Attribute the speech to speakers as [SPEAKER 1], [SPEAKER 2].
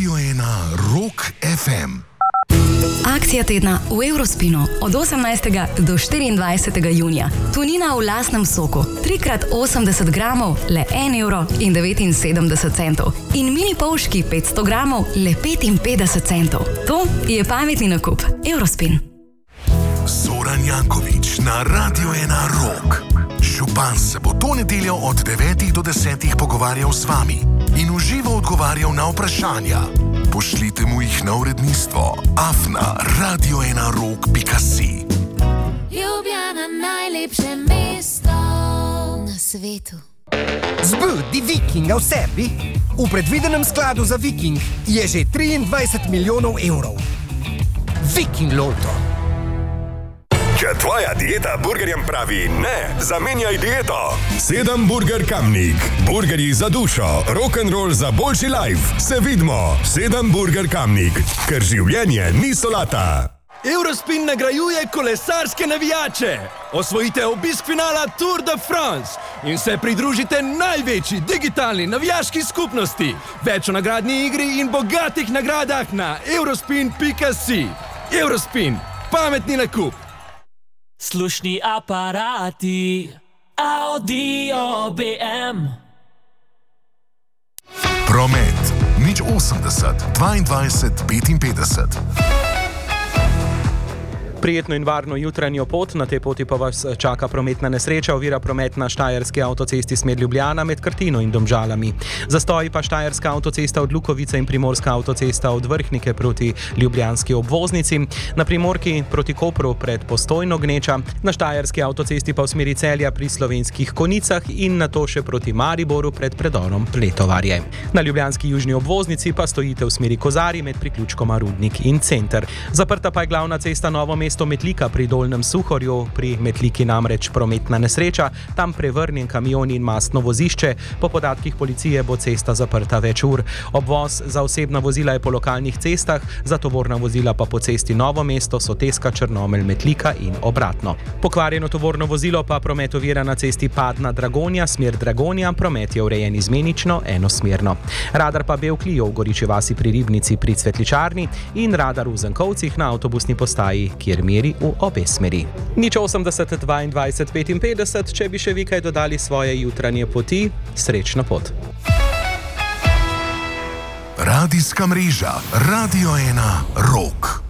[SPEAKER 1] Radio 1 Rock FM.
[SPEAKER 2] Akcija tedna v Eurospinu od 18. do 24. junija. Tunina v lastnem soku, 3x80 gramov, le 1,79 €. In mini polški 500 gramov, le 55 centov. To je pametni nakup. Eurospin.
[SPEAKER 1] Zoran Janković na Radio 1 Rock. Župan se bo to nedeljo od 9 do 10 pogovarjal z vami in v živo odgovarjal na vprašanja. Pošljite mu jih na uredništvo afna@radio1rock.si.
[SPEAKER 3] Ljubljana, najlepše mesto na svetu.
[SPEAKER 4] Zbudi Vikinga v sebi. V predvidenem skladu za Viking je že 23 milijonov evrov. Viking Lotto.
[SPEAKER 5] Če tvoja dieta burgerjem pravi ne, zamenjaj dieto. 7 Burger Kamnik. Burgerji za dušo, rock'n'roll za boljši life. Se vidimo. 7 Burger Kamnik. Ker življenje ni solata.
[SPEAKER 6] Eurospin nagrajuje kolesarske navijače. Osvojite obisk finala Tour de France in se pridružite največji digitalni navijaški skupnosti. Več o nagradni igri in bogatih nagradah na eurospin.si. Eurospin. Pametni nakup.
[SPEAKER 7] Slušni aparati, audio BM.
[SPEAKER 1] Promet 080 22 55.
[SPEAKER 8] Prijetno in varno jutranjo pot, na tej poti pa vas čaka prometna nesreča, ovira promet na štajerski avtocesti smer Ljubljana med Krtino in Domžalami. Zastoji pa štajerska avtocesta od Lukovice in primorska avtocesta od Vrhnike proti ljubljanski obvoznici, na primorki proti Kopru pred Postojno Gneča, na štajerski avtocesti pa v smeri Celja pri Slovenskih Konicah in nato še proti Mariboru pred predorom Pletovarje. Na ljubljanski južni obvoznici pa stojite v smeri Kozarji med priključkoma Rudnik in Center. Zaprta pa je glavna cesta Novo mesto Metlika pri Dolnjem Suhorju, pri Metliki namreč prometna nesreča, tam prevrnjen kamion in mastno vozišče, po podatkih policije bo cesta zaprta več ur. Obvoz za osebna vozila je po lokalnih cestah, za tovorna vozila pa po cesti Novo mesto, Soteska, Črnomelj, Metlika in obratno. Pokvarjeno tovorno vozilo pa promet ovira na cesti Padna Dragonja, smer Dragonja, promet je urejen izmenično, enosmerno. Radar pa Bevklio v Goriči vasi pri Ribnici pri Cvetličarni in radar v Zenkovcih na avtobusni postaji, kjer meri v obe smeri. 080 22 55, če bi še vi kaj dodali svoje jutranje poti, srečno pot.
[SPEAKER 1] Radijska mreža Radio 1 Rock.